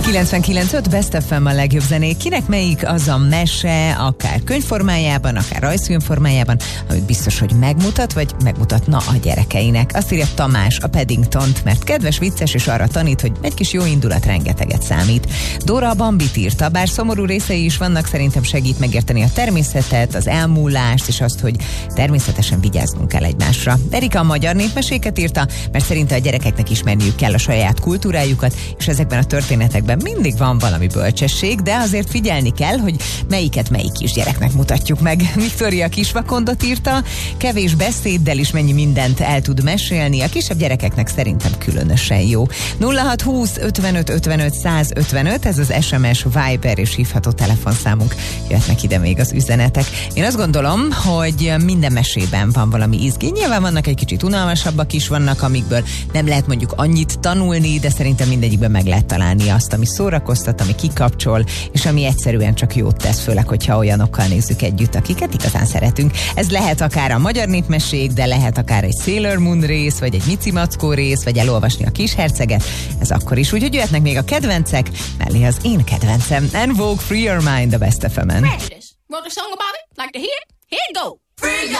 99.5 Best FM a legjobb zenék. Kinek melyik az a mese, akár könyvformájában, akár rajzfilm formájában, amit biztos, hogy megmutat, vagy megmutatna a gyerekeinek. Azt írja Tamás a Paddingtont, mert kedves, vicces és arra tanít, hogy egy kis jó indulat rengeteget számít. Dóra a Bambit írta, bár szomorú részei is vannak, szerintem segít megérteni a természetet, az elmúlást, és azt, hogy természetesen vigyáznunk kell egymásra. Erika a magyar népmeséket írta, mert szerinte a gyerekeknek ismerniük kell a saját kultúrájukat, és ezekben a történetekben mindig van valami bölcsesség, de azért figyelni kell, hogy melyiket melyik kisgyereknek mutatjuk meg. Viktória Kisvakondot írta, kevés beszéddel is mennyi mindent el tud mesélni, a kisebb gyerekeknek szerintem különösen jó. 0620 55 55 155, ez az SMS, Viber és hívható telefonszámunk. Jöhetnek ide még az üzenetek. Én azt gondolom, hogy minden mesében van valami izgi. Nyilván vannak egy kicsit unalmasabbak is, vannak, amikből nem lehet mondjuk annyit tanulni, de szerintem mindegyikben meg lehet találni azt, ami szórakoztat, ami kikapcsol, és ami egyszerűen csak jót tesz, főleg, hogyha olyanokkal nézzük együtt, akiket igazán szeretünk. Ez lehet akár a magyar népmesség, de lehet akár egy Sailor Moon rész, vagy egy Mici Mackó rész, vagy elolvasni a Kisherceget. Ez akkor is. Úgyhogy jöhetnek még a kedvencek, mellé az én kedvencem. En Vogue, Free Your Mind, a Best FM-en. Wrote a song about it? Like to hear it? Here it go. Free your